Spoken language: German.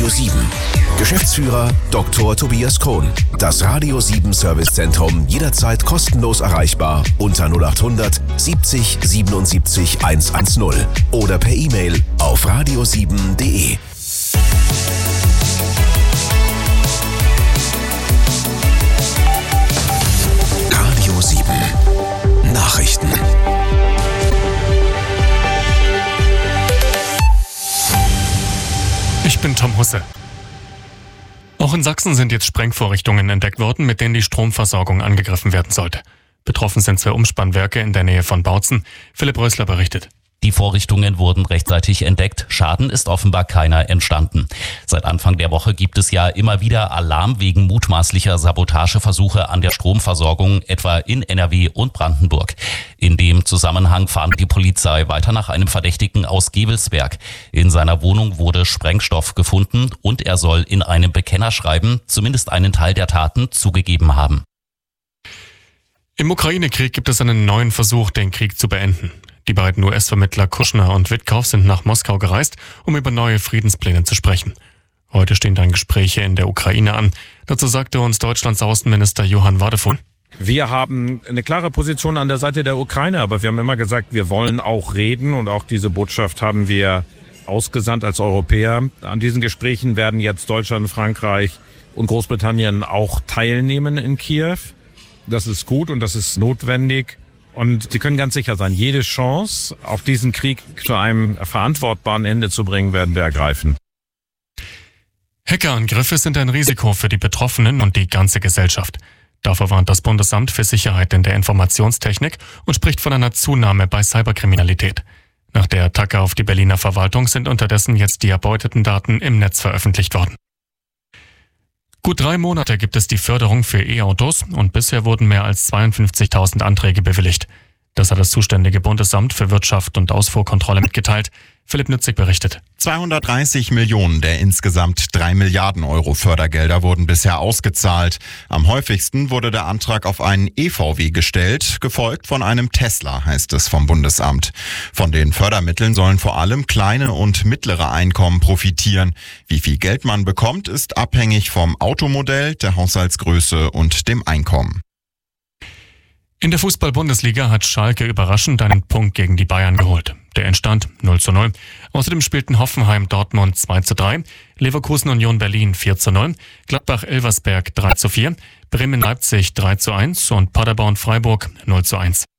Radio 7. Geschäftsführer Dr. Tobias Krohn. Das Radio 7 Servicezentrum jederzeit kostenlos erreichbar unter 0800 70 77 110 oder per E-Mail auf radio7.de. Radio 7 Nachrichten. Ich bin Tom Husse. Auch in Sachsen sind jetzt Sprengvorrichtungen entdeckt worden, mit denen die Stromversorgung angegriffen werden sollte. Betroffen sind 2 Umspannwerke in der Nähe von Bautzen. Philipp Rösler berichtet. Die Vorrichtungen wurden rechtzeitig entdeckt. Schaden ist offenbar keiner entstanden. Seit Anfang der Woche gibt es ja immer wieder Alarm wegen mutmaßlicher Sabotageversuche an der Stromversorgung, etwa in NRW und Brandenburg. In dem Zusammenhang fand die Polizei weiter nach einem Verdächtigen aus Gevelsberg. In seiner Wohnung wurde Sprengstoff gefunden und er soll in einem Bekennerschreiben zumindest einen Teil der Taten zugegeben haben. Im Ukraine-Krieg gibt es einen neuen Versuch, den Krieg zu beenden. Die beiden US-Vermittler Kushner und Witkow sind nach Moskau gereist, um über neue Friedenspläne zu sprechen. Heute stehen dann Gespräche in der Ukraine an. Dazu sagte uns Deutschlands Außenminister Johann Wadephul. Wir haben eine klare Position an der Seite der Ukraine, aber wir haben immer gesagt, wir wollen auch reden und auch diese Botschaft haben wir ausgesandt als Europäer. An diesen Gesprächen werden jetzt Deutschland, Frankreich und Großbritannien auch teilnehmen in Kiew. Das ist gut und das ist notwendig. Und Sie können ganz sicher sein, jede Chance, auch diesen Krieg zu einem verantwortbaren Ende zu bringen, werden wir ergreifen. Hackerangriffe sind ein Risiko für die Betroffenen und die ganze Gesellschaft. Davor warnt das Bundesamt für Sicherheit in der Informationstechnik und spricht von einer Zunahme bei Cyberkriminalität. Nach der Attacke auf die Berliner Verwaltung sind unterdessen jetzt die erbeuteten Daten im Netz veröffentlicht worden. Gut 3 Monate gibt es die Förderung für E-Autos und bisher wurden mehr als 52.000 Anträge bewilligt. Das hat das zuständige Bundesamt für Wirtschaft und Ausfuhrkontrolle mitgeteilt. Philipp Nützig berichtet. 230 Millionen der insgesamt 3 Milliarden Euro Fördergelder wurden bisher ausgezahlt. Am häufigsten wurde der Antrag auf einen E-VW gestellt, gefolgt von einem Tesla, heißt es vom Bundesamt. Von den Fördermitteln sollen vor allem kleine und mittlere Einkommen profitieren. Wie viel Geld man bekommt, ist abhängig vom Automodell, der Haushaltsgröße und dem Einkommen. In der Fußball-Bundesliga hat Schalke überraschend einen Punkt gegen die Bayern geholt. Der Endstand 0:0. Außerdem spielten Hoffenheim Dortmund 2:3, Leverkusen Union Berlin 4:0, Gladbach Elversberg 3:4, Bremen Leipzig 3:1 und Paderborn Freiburg 0:1.